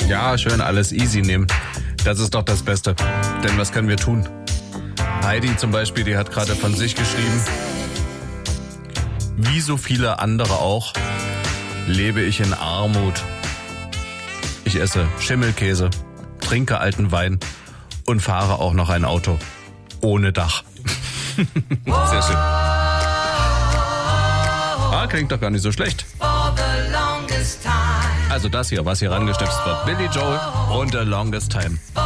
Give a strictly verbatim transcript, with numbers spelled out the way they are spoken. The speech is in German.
Ja, schön alles easy nehmen. Das ist doch das Beste. Denn was können wir tun? Heidi zum Beispiel, die hat gerade von sich geschrieben, wie so viele andere auch, lebe ich in Armut. Ich esse Schimmelkäse, trinke alten Wein und fahre auch noch ein Auto ohne Dach. Sehr schön. Ah, klingt doch gar nicht so schlecht. Also das hier, was hier rangestöpst wird. Billy Joel und The Longest Time.